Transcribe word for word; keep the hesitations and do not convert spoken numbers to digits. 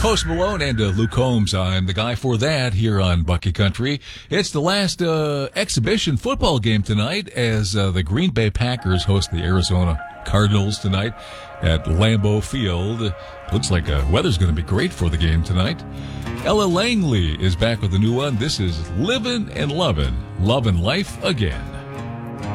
Post Malone and uh, Luke Combs. I'm the guy for that here on Bucky Country. It's the last uh, exhibition football game tonight as uh, the Green Bay Packers host the Arizona Cardinals tonight at Lambeau Field. Looks like uh, weather's going to be great for the game tonight. Ella Langley is back with a new one. This is Livin' and Lovin', Lovin' Life Again.